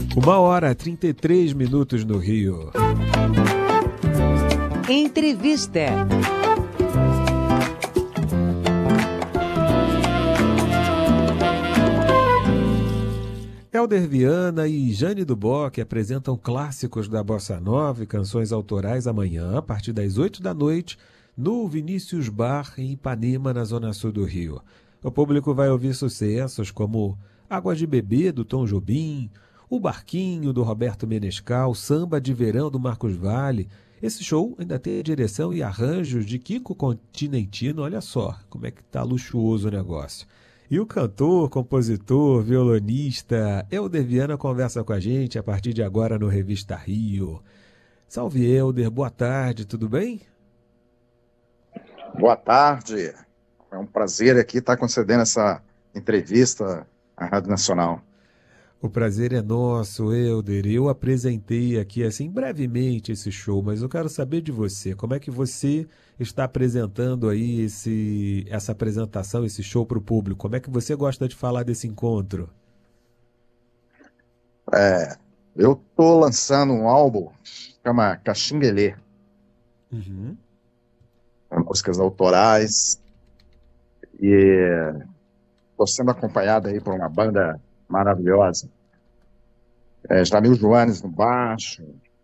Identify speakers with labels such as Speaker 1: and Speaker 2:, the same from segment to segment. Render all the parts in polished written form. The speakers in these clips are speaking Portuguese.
Speaker 1: 1h33 no Rio.
Speaker 2: Entrevista.
Speaker 1: Helder Viana e Jane do Bock apresentam clássicos da Bossa Nova e canções autorais amanhã, a partir das 8 da noite, no Vinícius Bar, em Ipanema, na zona sul do Rio. O público vai ouvir sucessos como Água de Bebê, do Tom Jobim, O Barquinho, do Roberto Menescal, Samba de Verão, do Marcos Valle. Esse show ainda tem a direção e arranjos de Kiko Continentino. Olha só como é que tá luxuoso o negócio. E o cantor, compositor, violonista Helder Viana conversa com a gente a partir de agora no Revista Rio. Salve, Helder, boa tarde, tudo bem?
Speaker 3: Boa tarde, é um prazer aqui estar concedendo essa entrevista à Rádio Nacional.
Speaker 1: O prazer é nosso, Helder. Eu apresentei aqui assim brevemente esse show, mas eu quero saber de você. Como é que você está apresentando aí essa apresentação, esse show para o público? Como é que você gosta de falar desse encontro?
Speaker 3: Eu estou lançando um álbum que chama Caxinguelê.
Speaker 1: Uhum.
Speaker 3: Músicas autorais. E estou sendo acompanhado aí por uma banda maravilhosa. Jamil Joanes no baixo,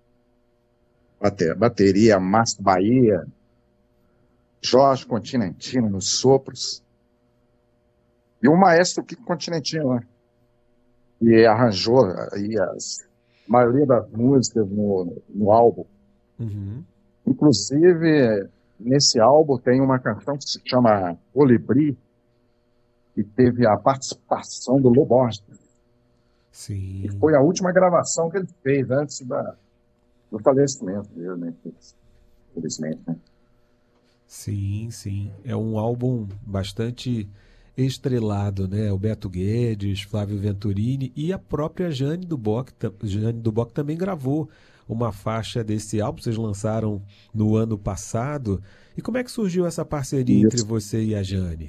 Speaker 3: bateria Márcio Bahia, Jorge Continentino nos sopros, e o maestro Kiko Continentino, né? E arranjou aí a maioria das músicas no álbum.
Speaker 1: Uhum.
Speaker 3: Inclusive, nesse álbum tem uma canção que se chama Colibri, e teve a participação do Loborges.
Speaker 1: Sim.
Speaker 3: E foi a última gravação que ele fez antes do falecimento dele, né? Infelizmente, né?
Speaker 1: Sim, sim. É um álbum bastante estrelado, né? O Beto Guedes, Flávio Venturini e a própria Jane do Bock. Jane do Bock também gravou uma faixa desse álbum. Vocês lançaram no ano passado. E como é que surgiu essa parceria entre você e a Jane?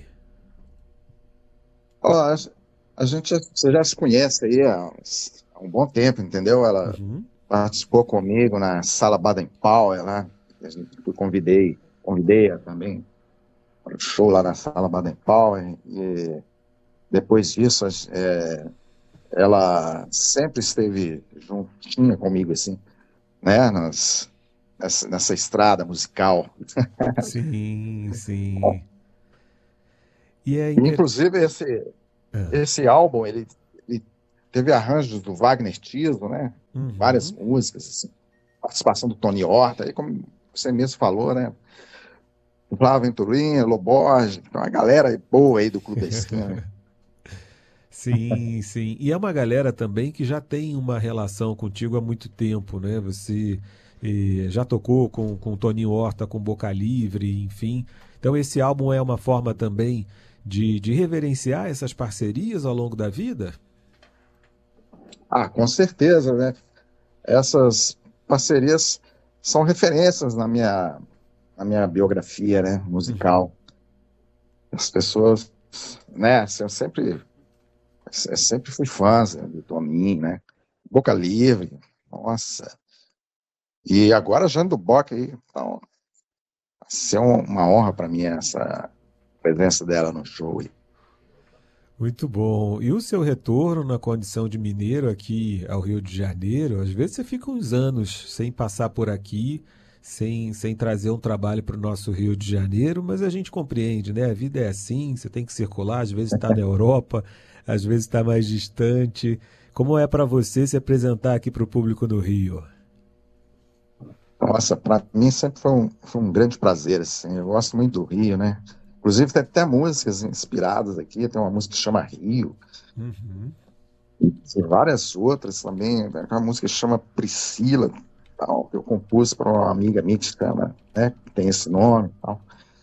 Speaker 3: Você já se conhece aí há um bom tempo, entendeu? Ela participou comigo na Sala Baden Powell, né? Eu convidei-a também para o show lá na Sala Baden Powell. E depois disso, ela sempre esteve juntinha comigo, assim, né? Nessa estrada musical.
Speaker 1: Sim, sim. E
Speaker 3: inclusive, esse álbum, ele teve arranjos do Wagner Tiso, né? Várias músicas, assim. Participação do Tony Horta, aí como você mesmo falou, né? O Flávio Venturini, Loborges, uma galera boa aí do Clube da Esquina, né?
Speaker 1: Sim, sim. E é uma galera também que já tem uma relação contigo há muito tempo, né? Você já tocou com o Toninho Horta, com Boca Livre, enfim. Então esse álbum é uma forma também de reverenciar essas parcerias ao longo da vida?
Speaker 3: Com certeza, né? Essas parcerias são referências na minha biografia, né, musical. As pessoas, né, eu sempre fui fã do Toninho, né? Boca Livre, nossa. E agora a Jane do Bock aí, então, vai ser uma honra para mim essa presença dela no show aí.
Speaker 1: Muito bom. E o seu retorno na condição de mineiro aqui ao Rio de Janeiro, às vezes você fica uns anos sem passar por aqui, sem trazer um trabalho para o nosso Rio de Janeiro, mas a gente compreende, né? A vida é assim, você tem que circular, às vezes está na Europa, às vezes está mais distante. Como é para você se apresentar aqui para o público no Rio?
Speaker 3: Nossa, para mim sempre foi um grande prazer, assim. Eu gosto muito do Rio, né? Inclusive tem até músicas inspiradas aqui, tem uma música que chama Rio, e várias outras também, tem uma música que chama Priscila, tal, que eu compus para uma amiga minha que chama, né, que tem esse nome, tal.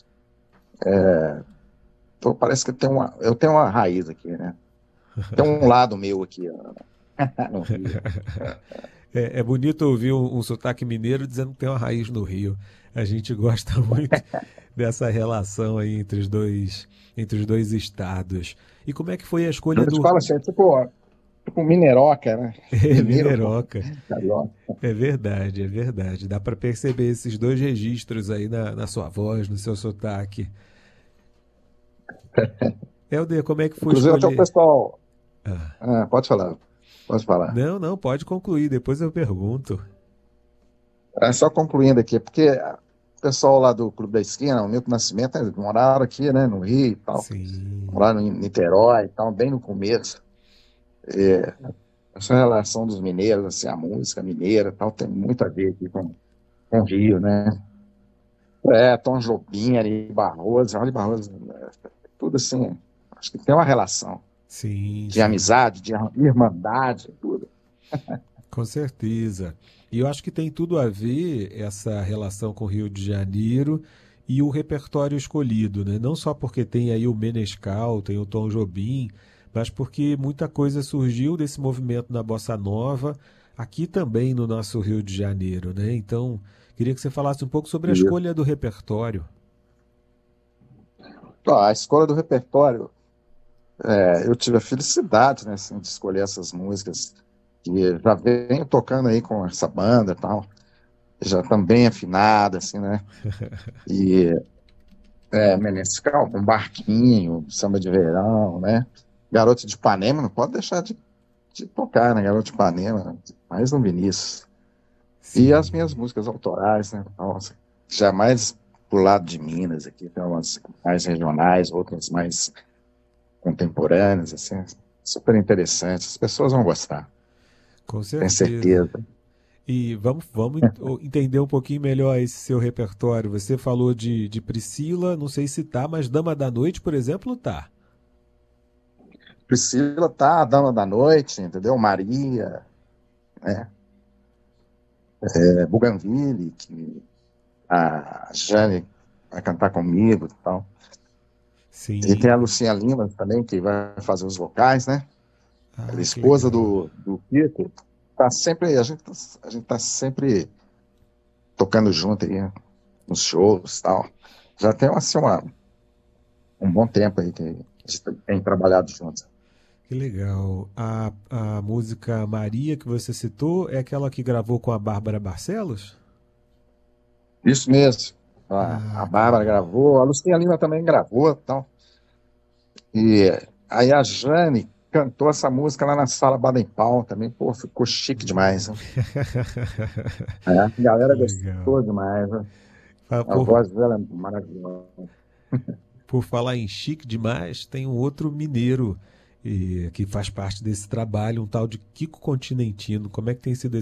Speaker 3: Então parece que eu tenho uma raiz aqui, né? Tem um lado meu aqui, no Rio.
Speaker 1: É bonito ouvir um sotaque mineiro dizendo que tem uma raiz no Rio. A gente gosta muito dessa relação aí entre os dois estados. E como é que foi a escolha
Speaker 3: Fala assim, tipo, tipo mineroca, né?
Speaker 1: É,
Speaker 3: Mineiro,
Speaker 1: Mineroca.
Speaker 3: carioca.
Speaker 1: É verdade, é verdade. Dá para perceber esses dois registros aí na sua voz, no seu sotaque. Helder, como é que foi
Speaker 3: Inclusive até o
Speaker 1: escolher?
Speaker 3: pessoal.
Speaker 1: Ah,
Speaker 3: Ah, pode falar, pode falar.
Speaker 1: não, não, pode concluir, depois eu pergunto.
Speaker 3: É só concluindo aqui, porque o pessoal lá do Clube da Esquina, o Milton Nascimento, eles moraram aqui, né, no Rio e tal,
Speaker 1: Sim,
Speaker 3: moraram em Niterói e tal, bem no começo. É, essa relação dos mineiros, assim, a música mineira e tal, tem muito a ver aqui com o Rio, né? É, Tom Jobim, Ari Barroso, tudo assim, acho que tem uma relação
Speaker 1: sim,
Speaker 3: de
Speaker 1: sim,
Speaker 3: amizade, de irmandade, tudo.
Speaker 1: com certeza. E eu acho que tem tudo a ver essa relação com o Rio de Janeiro e o repertório escolhido, né? Não só porque tem aí o Menescal, tem o Tom Jobim, mas porque muita coisa surgiu desse movimento na Bossa Nova, aqui também no nosso Rio de Janeiro, né? Então, queria que você falasse um pouco sobre a
Speaker 3: Isso.
Speaker 1: escolha do repertório.
Speaker 3: Ó, a escolha do repertório, eu tive a felicidade, né, assim, de escolher essas músicas que já venho tocando aí com essa banda e tal, já também afinada, assim, né? E Menescal, com Barquinho, Samba de Verão, né? Garoto de Ipanema, não pode deixar de tocar, né? Garoto de Ipanema, mais no Vinícius. E as minhas
Speaker 1: Sim,
Speaker 3: músicas autorais, né? Nossa, já mais pro lado de Minas aqui, tem umas mais regionais, outras mais contemporâneas, assim, super interessantes. As pessoas vão gostar,
Speaker 1: com
Speaker 3: tenho
Speaker 1: certeza.
Speaker 3: certeza.
Speaker 1: E vamos entender um pouquinho melhor esse seu repertório. Você falou de Priscila, não sei se tá, mas Dama da Noite, por exemplo, tá.
Speaker 3: Priscila tá, a Dama da Noite, entendeu? Maria, né? Bougainville, que a Jane vai cantar comigo e tal. E tem a
Speaker 1: Sim.
Speaker 3: Lucinha Lima também, que vai fazer os vocais, né? Ela é
Speaker 1: Ah, que
Speaker 3: esposa
Speaker 1: legal.
Speaker 3: do Pico. Tá sempre, a gente tá sempre tocando junto aí, né? Nos shows e tal. Já tem assim, um bom tempo aí que a gente tem trabalhado juntos.
Speaker 1: Que legal. A música Maria que você citou é aquela que gravou com a Bárbara Barcelos?
Speaker 3: Isso mesmo. A
Speaker 1: Ah, que
Speaker 3: Bárbara
Speaker 1: legal.
Speaker 3: gravou, a Lucinha Lima também gravou e tal. E aí a Jane cantou essa música lá na Sala Baden Powell também. Pô, ficou chique demais, né? A
Speaker 1: Que
Speaker 3: galera
Speaker 1: legal.
Speaker 3: gostou demais, né?
Speaker 1: Ah,
Speaker 3: A voz dela é maravilhosa.
Speaker 1: por falar em chique demais, tem um outro mineiro que faz parte desse trabalho, um tal de Kiko Continentino. Como é que tem sido